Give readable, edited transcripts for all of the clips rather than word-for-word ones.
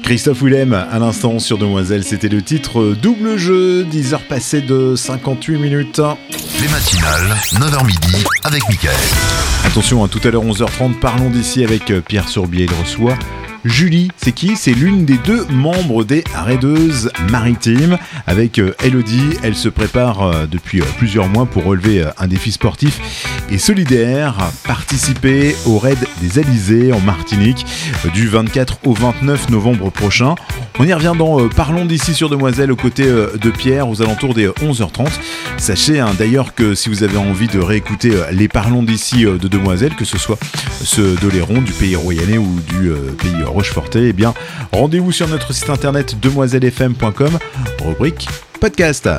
Christophe Willem, à l'instant sur Demoiselle, c'était le titre Double Jeu, 10h passées de 58 minutes. Les matinales, 9h midi, avec Mickaël. Attention, tout à l'heure 11h30, parlons d'ici avec Pierre Sourbier, il reçoit Julie. C'est qui ? C'est l'une des deux membres des Raideuses Maritimes. Avec Elodie, elle se prépare depuis plusieurs mois pour relever un défi sportif et solidaire, participer au Raid des Alizés en Martinique du 24 au 29 novembre prochain. On y revient dans Parlons d'ici sur Demoiselle aux côtés de Pierre aux alentours des 11h30. Sachez d'ailleurs que si vous avez envie de réécouter les Parlons d'ici de Demoiselle, que ce soit ceux d'Oléron, du pays royalais ou du pays Rochefortais, eh bien rendez-vous sur notre site internet demoiselefm.com, rubrique podcast.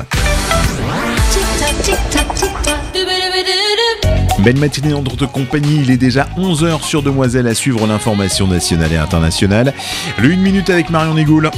Belle matinée en notre compagnie, il est déjà 11h sur Demoiselle à suivre l'information nationale et internationale. Le 1 minute avec Marion Négoul.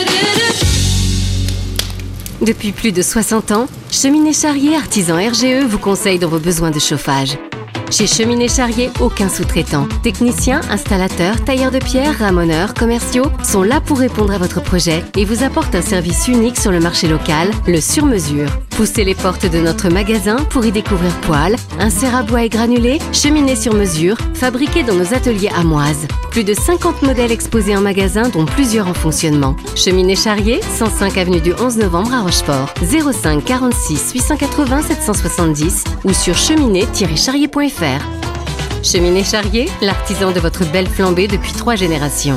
Depuis plus de 60 ans, Cheminée Charrier Artisan RGE vous conseille dans vos besoins de chauffage. Chez Cheminée Charrier, aucun sous-traitant. Techniciens, installateurs, tailleurs de pierre, ramoneurs, commerciaux sont là pour répondre à votre projet et vous apportent un service unique sur le marché local, le sur-mesure. Poussez les portes de notre magasin pour y découvrir poêles, inserts à bois et granulés, cheminées sur mesure, fabriquées dans nos ateliers amoises. Plus de 50 modèles exposés en magasin, dont plusieurs en fonctionnement. Cheminée Charrier, 105 avenue du 11 novembre à Rochefort. 05 46 880 770 ou sur cheminée-charrier.fr. Cheminée Charrier, l'artisan de votre belle flambée depuis 3 générations.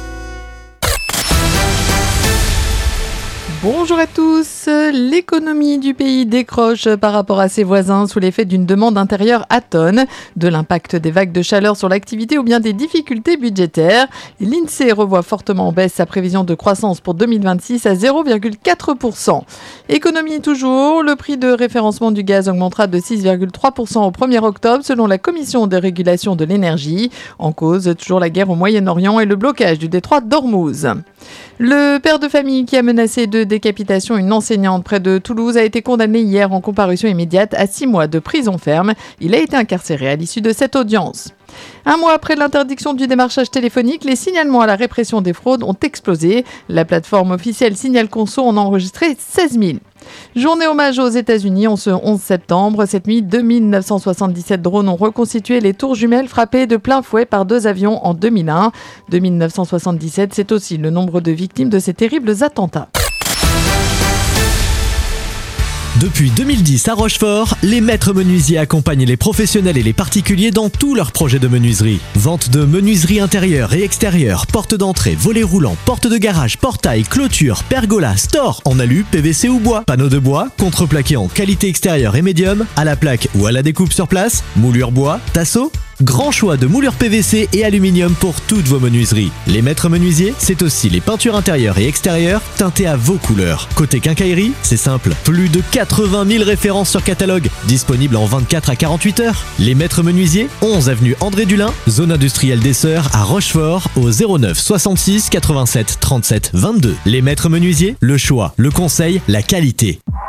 Bonjour à tous, l'économie du pays décroche par rapport à ses voisins sous l'effet d'une demande intérieure atone, de l'impact des vagues de chaleur sur l'activité ou bien des difficultés budgétaires. L'INSEE revoit fortement en baisse sa prévision de croissance pour 2026 à 0,4%. Économie toujours, le prix de référencement du gaz augmentera de 6,3% au 1er octobre selon la Commission de régulation de l'énergie. En cause, toujours la guerre au Moyen-Orient et le blocage du détroit d'Ormuz. Le père de famille qui a menacé de décapitation une enseignante près de Toulouse a été condamné hier en comparution immédiate à 6 mois de prison ferme. Il a été incarcéré à l'issue de cette audience. Un mois après l'interdiction du démarchage téléphonique, les signalements à la répression des fraudes ont explosé. La plateforme officielle Signal Conso en a enregistré 16 000. Journée hommage aux États-Unis en ce 11 septembre. Cette nuit, 2977 drones ont reconstitué les tours jumelles frappées de plein fouet par 2 avions en 2001. 2977, c'est aussi le nombre de victimes de ces terribles attentats. Depuis 2010 à Rochefort, les maîtres menuisiers accompagnent les professionnels et les particuliers dans tous leurs projets de menuiserie. Vente de menuiserie intérieure et extérieure, porte d'entrée, volets roulants, porte de garage, portail, clôture, pergola, store en alu, PVC ou bois, panneaux de bois, contreplaqué en qualité extérieure et médium, à la plaque ou à la découpe sur place, moulure bois, tasseau. Grand choix de moulures PVC et aluminium pour toutes vos menuiseries. Les maîtres menuisiers, c'est aussi les peintures intérieures et extérieures teintées à vos couleurs. Côté quincaillerie, c'est simple, plus de 80 000 références sur catalogue, disponibles en 24 à 48 heures. Les maîtres menuisiers, 11 avenue André Dulin, zone industrielle des Sœurs à Rochefort, au 09 66 87 37 22. Les maîtres menuisiers, le choix, le conseil, la qualité.